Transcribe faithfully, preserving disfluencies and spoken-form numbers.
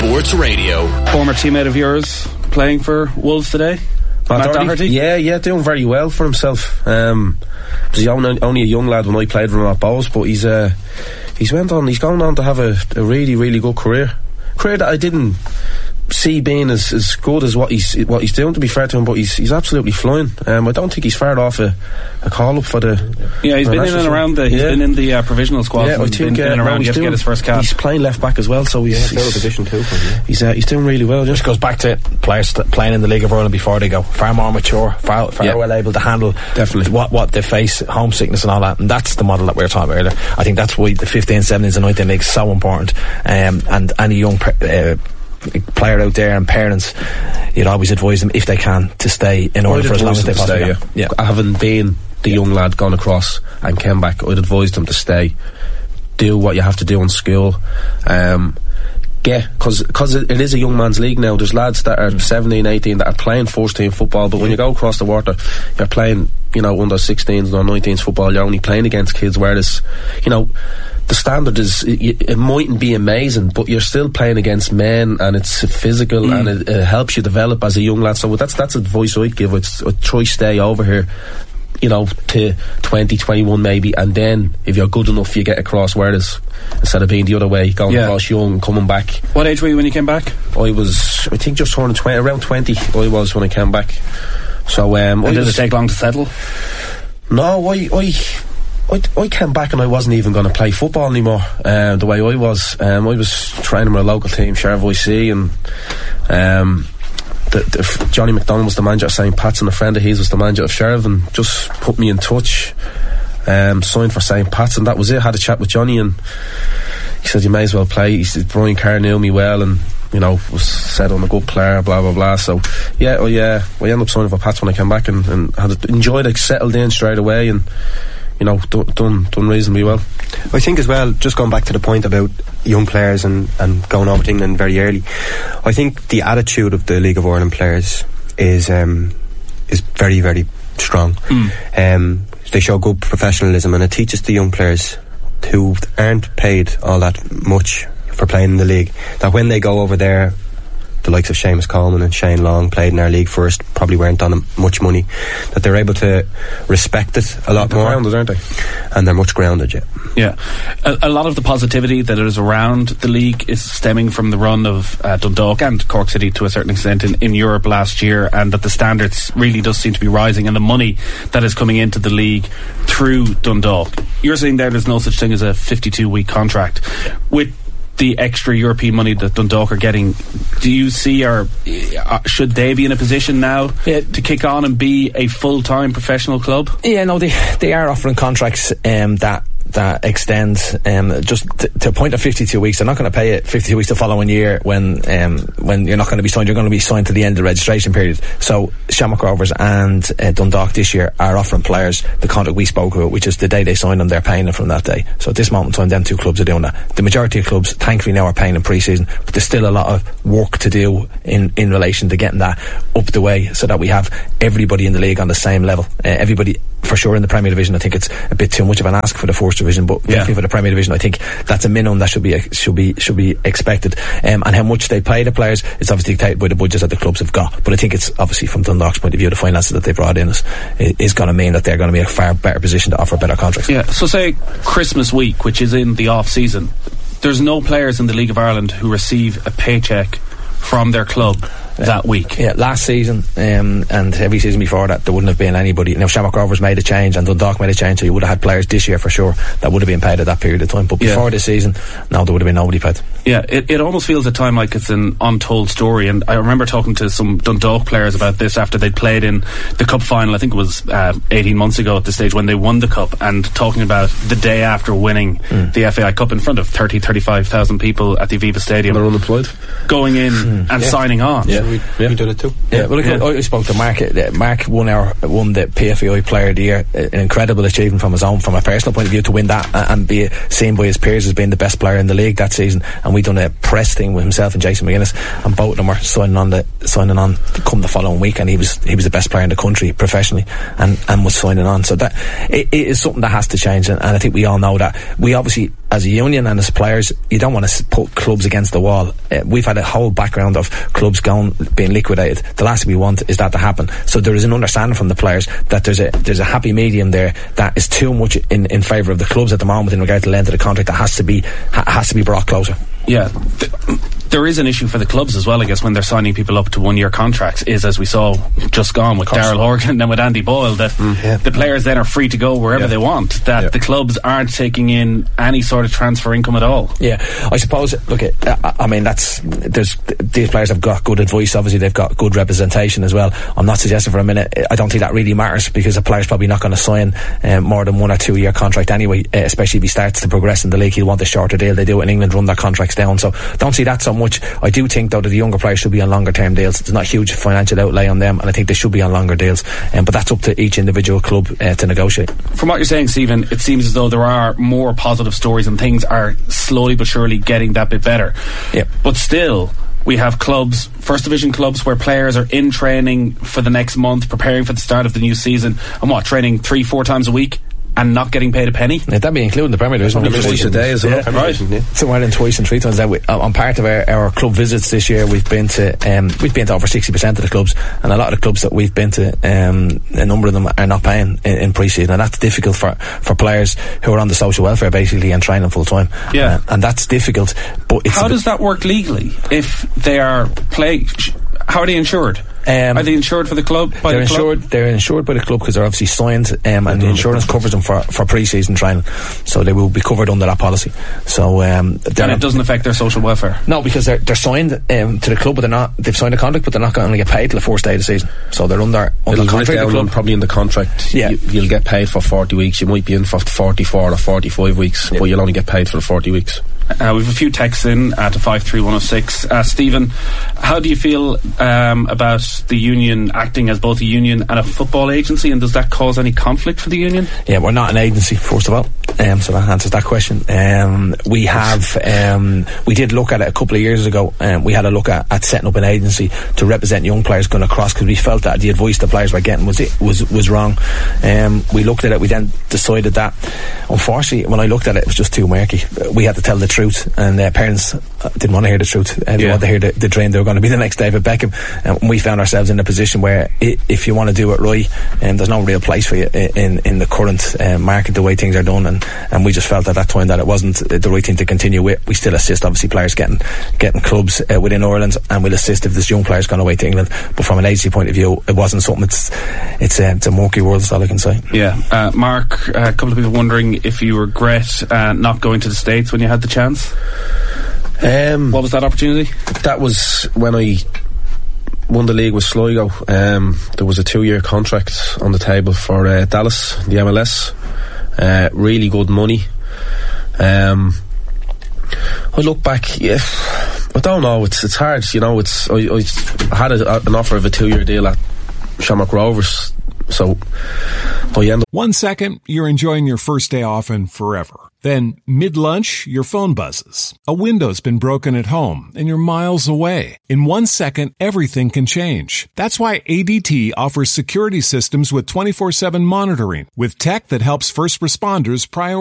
Sports Radio. Former teammate of yours playing for Wolves today, Matt, Matt Doherty? Doherty? Yeah, yeah, doing very well for himself. Um, he's only, only a young lad when I played with him at Bowes, but he's uh, he's went on. He's gone on to have a, a really, really good career. Career that I didn't see being as, as good as what he's what he's doing, to be fair to him, but he's he's absolutely flying. Um, I don't think he's far off a, a call up for the. Yeah, he's been in and around the. He's yeah. been in the uh, provisional squad. Yeah, I think been, uh, been and around. No, he's, he's doing, to get his first cap. He's playing left back as well, so he's yeah, he's position too. Yeah. He's uh, he's doing really well. Just goes back to players st- playing in the League of Ireland before they go. Far more mature, far, far yeah. well able to handle definitely what what they face, homesickness and all that. And that's the model that we were talking about earlier. I think that's why the fifteen, seventeen, and nineteen league is so important. Um, and any young. Uh, player out there and parents, you'd always advise them if they can to stay in order for as long as they possibly can. Yeah. Yeah. Having been the young lad gone across and came back, I'd advise them to stay, do what you have to do in school, um, get, because because it, it is a young man's league now. There's lads that are mm. seventeen, eighteen that are playing first team football, but when you go across the water you're playing, you know, under sixteens or nineteens football, you're only playing against kids, whereas, you know, the standard is, it, it mightn't be amazing, but you're still playing against men, and it's physical mm. and it, it helps you develop as a young lad. So that's that's advice I'd give. I'd, I'd try stay over here, you know, to twenty, twenty-one maybe, and then if you're good enough you get across, whereas instead of being the other way, going yeah. across young, coming back. What age were you when you came back? I was, I think just turning twenty, around twenty I was when I came back. So um, and did it take long to settle? No, I I I, I came back and I wasn't even going to play football anymore, uh, the way I was. Um, I was training with a local team, Sheriff I C, and um, the, the, Johnny McDonald was the manager of Saint Pat's, and a friend of his was the manager of Sheriff, and just put me in touch. Um, signed for Saint Pat's, and that was it. Had a chat with Johnny, and he said you may as well play. He said Brian Carr knew me well, and you know, was said I'm a good player, blah blah blah. So yeah, I, uh, I ended up signing for Pats when I came back, and, and had enjoyed it, settled in straight away, and you know, done, done done reasonably well. I think as well, just going back to the point about young players and, and going over to England very early, I think the attitude of the League of Ireland players is um, is very very strong. Mm. Um, they show good professionalism, and it teaches the young players who aren't paid all that much for playing in the league, that when they go over there, the likes of Seamus Coleman and Shane Long played in our league first, probably weren't on much money, that they're able to respect it a lot they're more. Grounded, aren't they? And they're much grounded, yeah. Yeah. A, a lot of the positivity that is around the league is stemming from the run of uh, Dundalk and Cork City to a certain extent in, in Europe last year, and that the standards really does seem to be rising, and the money that is coming into the league through Dundalk. You're saying there there's no such thing as a fifty-two week contract. With the extra European money that Dundalk are getting, do you see, or uh, should they be in a position now yeah. to kick on and be a full-time professional club? Yeah, no, they they are offering contracts um, that that extends um, just t- to a point of fifty-two weeks. They're not going to pay it fifty-two weeks the following year when um, when you're not going to be signed. You're going to be signed to the end of the registration period. So Shamrock Rovers and uh, Dundalk this year are offering players the contract we spoke about, which is the day they sign them, they're paying them from that day. So at this moment in time, them two clubs are doing that. The majority of clubs thankfully now are paying in pre-season, but there's still a lot of work to do in, in relation to getting that up the way so that we have everybody in the league on the same level. Uh, everybody for sure in the Premier Division. I think it's a bit too much of an ask for the First Division, but yeah. definitely for the Premier Division, I think that's a minimum that should be should be should be expected. Um, and how much they pay the players, it's obviously dictated by the budgets that the clubs have got. But I think it's obviously from Dundalk's point of view, the finances that they brought in is, is going to mean that they're going to be in a far better position to offer better contracts. Yeah. So say Christmas week, which is in the off season, there's no players in the League of Ireland who receive a paycheck from their club that week. Yeah, last season um, and every season before that, there wouldn't have been anybody. Now Shamrock Rovers made a change and Dundalk made a change, so you would have had players this year for sure that would have been paid at that period of time. But before yeah. this season, no, there would have been nobody paid. Yeah, it, it almost feels at time like it's an untold story. And I remember talking to some Dundalk players about this after they'd played in the cup final. I think it was uh, eighteen months ago at this stage when they won the cup, and talking about the day after winning mm. the F A I Cup in front of thirty, thirty-five thousand people at the Aviva Stadium. They're unemployed. Going in mm. and yeah. signing on. Yeah, we, yeah. we did it too. Yeah, yeah. well, look, yeah. I, I spoke to Mark. Uh, Mark won our won the P F A I Player of the Year. Uh, an incredible achievement from his own, from a personal point of view, to win that uh, and be seen by his peers as being the best player in the league that season. And we done a press thing with himself and Jason McGuinness, and both of them were signing on the signing on to come the following week, and he was he was the best player in the country professionally, and, and was signing on. So that it, it is something that has to change, and, and I think we all know that. We obviously, as a union and as players, you don't want to put clubs against the wall. Uh, we've had a whole background of clubs going being liquidated. The last thing we want is that to happen. So there is an understanding from the players that there's a there's a happy medium there that is too much in, in favour of the clubs at the moment in regard to the length of the contract that has to be ha- has to be brought closer. Yeah. Th- There is an issue for the clubs as well, I guess, when they're signing people up to one-year contracts, is, as we saw just gone with Daryl Horgan and then with Andy Boyle, that mm, yeah. the players then are free to go wherever yeah. they want, that yeah. the clubs aren't taking in any sort of transfer income at all. Yeah, I suppose, look, I, I mean, that's, there's, these players have got good advice, obviously they've got good representation as well. I'm not suggesting for a minute, I don't think that really matters, because a player's probably not going to sign um, more than one or two year contract anyway, uh, especially if he starts to progress in the league. He'll want a shorter deal. They do it in England, run their contracts down, so don't see that so much. I do think though that the younger players should be on longer term deals. There's not a huge financial outlay on them, and I think they should be on longer deals, um, but that's up to each individual club uh, to negotiate. From what you're saying, Stephen, it seems as though there are more positive stories and things are slowly but surely getting that bit better. Yeah. But still, we have clubs, first division clubs, where players are in training for the next month, preparing for the start of the new season, and what, training three, four times a week and not getting paid a penny. Yeah, that'd be including the Premier Division. Twice a day as well. Yeah, right. Yeah. Somewhere in twice and three times. That we, on part of our, our club visits this year, we've been to um, we've been to over sixty percent of the clubs, and a lot of the clubs that we've been to, um, a number of them are not paying in, in pre-season, and that's difficult for, for players who are on the social welfare basically and training full time. Yeah, uh, and that's difficult. But it's how does that work legally if they are play? How are they insured? Um, are they insured for the club? By they're the insured. Club? They're insured by the club because they're obviously signed, um, and the insurance covers them for, for pre-season training, so they will be covered under that policy. So, um, and it doesn't affect their social welfare. No, because they're they're signed um, to the club, but they're not. They've signed a contract, but they're not going to get paid till the first day of the season. So they're under under It'll contract. Down the club. Probably in the contract, yeah. you, you'll get paid for forty weeks. You might be in for forty-four or forty-five weeks, yeah. but you'll only get paid for the forty weeks. Uh, we have a few texts in at five three one oh six. Uh, Stephen, how do you feel um, about the union acting as both a union and a football agency, and does that cause any conflict for the union? Yeah, we're not an agency, first of all, um, so that answers that question. Um, we have um, we did look at it a couple of years ago, and um, we had a look at, at setting up an agency to represent young players going across, because we felt that the advice the players were getting was it was was wrong. Um, we looked at it, we then decided that, unfortunately, when I looked at it, it was just too murky. We had to tell the truth, and uh, parents didn't want to hear the truth. Uh, they yeah. wanted to hear the, the dream they were going to be the next David Beckham, and we found ourselves in a position where it, if you want to do it right, um, there's no real place for you in in the current uh, market, the way things are done, and, and we just felt at that time that it wasn't the right thing to continue with. We still assist obviously players getting getting clubs uh, within Ireland, and we'll assist if this young player's gone away to England, but from an agency point of view, it wasn't something. It's it's, uh, it's a murky world, that's all I can say. Yeah. uh, Mark, uh, a couple of people wondering if you regret uh, not going to the States when you had the chance. Um, what was that opportunity? That was when I won the league with Sligo. Um, there was a two-year contract on the table for uh, Dallas, the M L S. Uh, really good money. Um, I look back, yeah, I don't know. It's it's hard, you know. It's I, I had a, an offer of a two-year deal at Shamrock Rovers, so I ended. One second, you're enjoying your first day off and forever. Then, mid-lunch, your phone buzzes. A window's been broken at home, and you're miles away. In one second, everything can change. That's why A D T offers security systems with twenty-four seven monitoring, with tech that helps first responders prioritize